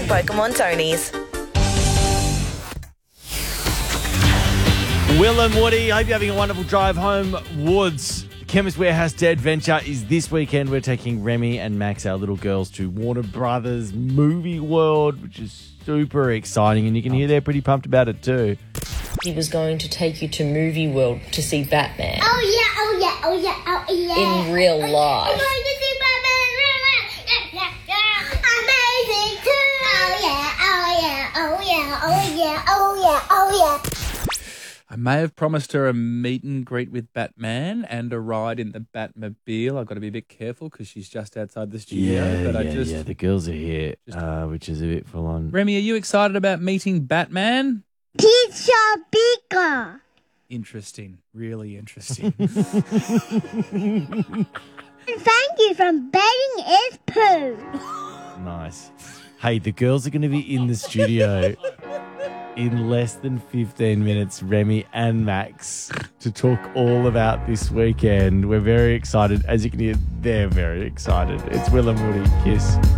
Pokemon Tonys. Will and Woody, hope you're having a wonderful drive home. Woods, Chemist Warehouse Day Adventure is this weekend. We're taking Remy and Max, our little girls, to Warner Brothers Movie World, which is super exciting, and you can hear they're pretty pumped about it too. He was going to take you to Movie World to see Batman. Oh yeah, oh yeah, oh yeah, oh yeah. In real life. I'm going to see Batman in real life. Amazing too. Oh yeah, oh yeah, oh yeah, oh yeah, oh yeah, oh yeah. I may have promised her a meet and greet with Batman and a ride in the Batmobile. I've got to be a bit careful because she's just outside the studio. Yeah, the girls are here, which is a bit full on. Remy, are you excited about meeting Batman? Pizza bigger. Interesting. Really interesting. Thank you from Betting is Pooh. Nice. Hey, the girls are going to be in the studio in less than 15 minutes, Remy and Max, to talk all about this weekend. We're very excited. As you can hear, they're very excited. It's Will and Woody. Kiss.